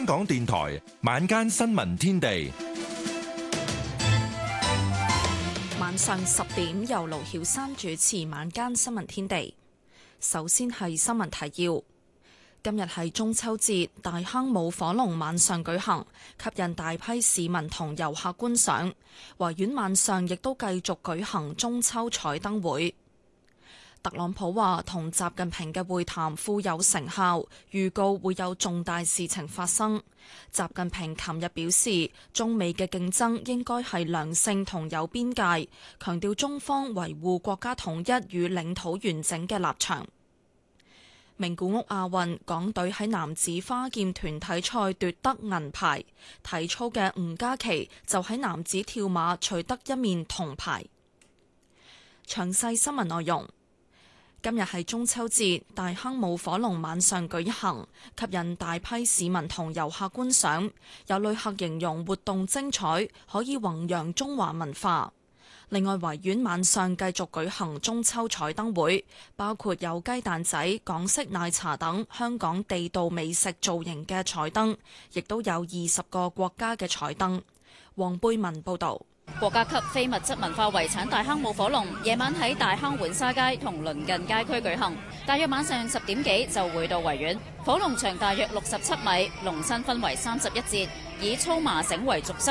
港電台晚間新聞天地， 晚上10點由盧曉珊主持晚間新聞天地。首先係新聞提要。今日係中秋節，大坑舞火龍晚上舉行，吸引大批市民同遊客觀賞。維園晚上亦都繼續舉行中秋彩燈會。特朗普話同習近平嘅會談富有成效，預告會有重大事情發生。習近平琴日表示，中美嘅競爭應該係良性同有邊界，強調中方維護國家統一與領土完整嘅立場。名古屋亞運，港隊喺男子花劍團體賽奪得銀牌，體操嘅吳嘉琪就喺男子跳馬取得一面銅牌。詳細新聞內容。今日係中秋節，大坑舞火龍晚上舉行，吸引大批市民同遊客觀賞。有旅客形容活動精彩，可以弘揚中華文化。另外，維園晚上繼續舉行中秋彩燈會，包括有雞蛋仔、港式奶茶等香港地道美食造型嘅彩燈，亦都有20個國家嘅彩燈。黃貝文報導。 國家級非物質文化遺產大坑舞火龍夜晚喺大坑浣紗街同鄰近街區舉行，大約晚上10點幾就會到維園。火龍長大約67米，龍身分為31節，以粗麻繩為軸心。